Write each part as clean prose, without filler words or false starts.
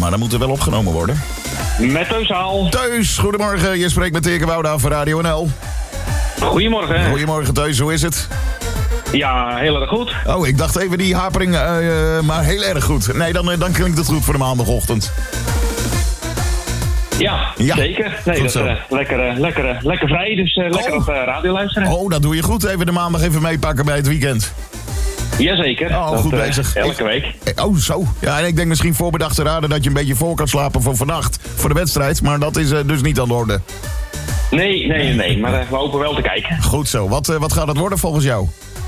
maar dan moet er wel opgenomen worden. Met Teus Haal. Teus, goedemorgen. Je spreekt met Dirk Wouda van Radio NL. Goedemorgen. Goedemorgen Teus, hoe is het? Ja, heel erg goed. Oh, ik dacht even die hapering, maar heel erg goed. Nee, dan klinkt het goed voor de maandagochtend. Ja, Ja, zeker. Nee, goed dat is zo. lekker vrij, dus lekker op radio luisteren. Oh, dat doe je goed. Even de maandag even meepakken bij het weekend. Jazeker. Oh, dat, goed bezig. Elke week. Oh, zo. Ja, en ik denk misschien voorbedacht te raden dat je een beetje voor kan slapen voor vannacht. Voor de wedstrijd, maar dat is dus niet aan de orde. Nee, maar we hopen wel te kijken. Goed zo. Wat gaat het worden volgens jou?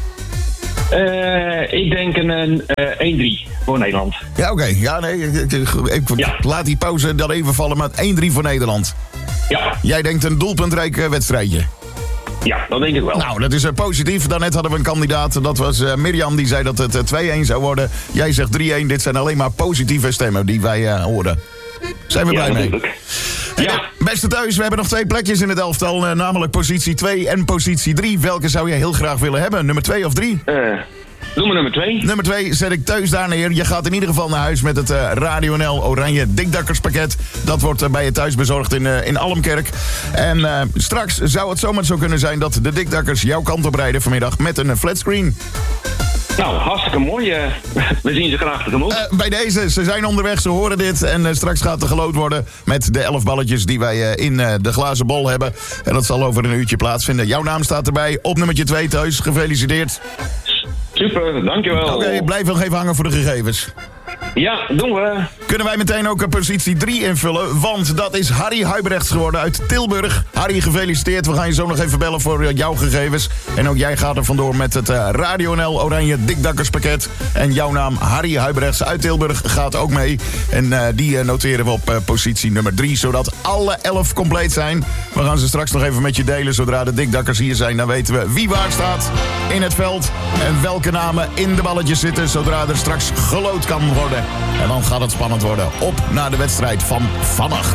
Ik denk een 1-3 voor Nederland. Ja, oké. Ja, nee, ik laat die pauze dan even vallen met 1-3 voor Nederland. Ja, Jij denkt een doelpuntrijk wedstrijdje. ja, dat denk ik wel. Nou, dat is positief. Daarnet hadden we een kandidaat. Dat was Mirjam, die zei dat het 2-1 zou worden. Jij zegt 3-1. Dit zijn alleen maar positieve stemmen die wij horen. Zijn we blij mee? Natuurlijk. Ja. Beste Thuis, we hebben nog 2 plekjes in het elftal. Namelijk positie 2 en positie 3. Welke zou jij heel graag willen hebben? Nummer 2 of 3? Doe maar nummer 2. Nummer 2 zet ik Thuis daar neer. Je gaat in ieder geval naar huis met het Radio NL Oranje Dikdakkerspakket. Dat wordt bij je thuis bezorgd in Almkerk. En straks zou het zomaar zo kunnen zijn dat de Dikdakkers jouw kant op rijden vanmiddag met een flatscreen. Nou, hartstikke mooi. We zien ze graag tegemoet. Bij deze, ze zijn onderweg, ze horen dit. En straks gaat er geloot worden met de 11 balletjes die wij in de glazen bol hebben. En dat zal over een uurtje plaatsvinden. Jouw naam staat erbij op nummertje 2 Thuis. Gefeliciteerd. Super, dankjewel. Oké, blijf nog even hangen voor de gegevens. Ja, doen we. Kunnen wij meteen ook positie 3 invullen, want dat is Harry Huibrechts geworden uit Tilburg. Harry, gefeliciteerd. We gaan je zo nog even bellen voor jouw gegevens. En ook jij gaat er vandoor met het Radio NL Oranje Dikdakkerspakket. En jouw naam, Harry Huibrechts uit Tilburg, gaat ook mee. En die noteren we op positie nummer 3, zodat alle 11 compleet zijn. We gaan ze straks nog even met je delen. Zodra de Dikdakkers hier zijn, dan weten we wie waar staat in het veld. En welke namen in de balletjes zitten, zodra er straks geloot kan worden. En dan gaat het spannend worden. Op naar de wedstrijd van vannacht.